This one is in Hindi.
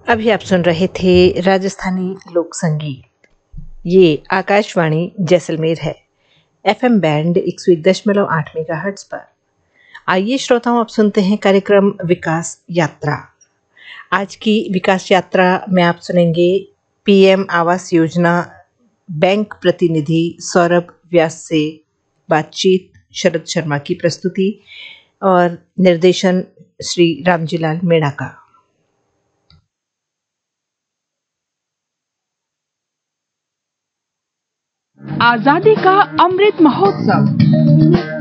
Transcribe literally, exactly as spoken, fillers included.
अभी आप सुन रहे थे राजस्थानी लोक संगीत। ये आकाशवाणी जैसलमेर है। एफएम बैंड एक सौ एक दशमलव आठ मेगाहर्ट्ज पर। आइए श्रोताओं, आप सुनते हैं कार्यक्रम विकास यात्रा। आज की विकास यात्रा में आप सुनेंगे पीएम आवास योजना बैंक प्रतिनिधि सौरभ व्यास से बातचीत, शरद शर्मा की प्रस्तुति और निर्देशन श्री रामजीलाल मेड़ा का। आजादी का अमृत महोत्सव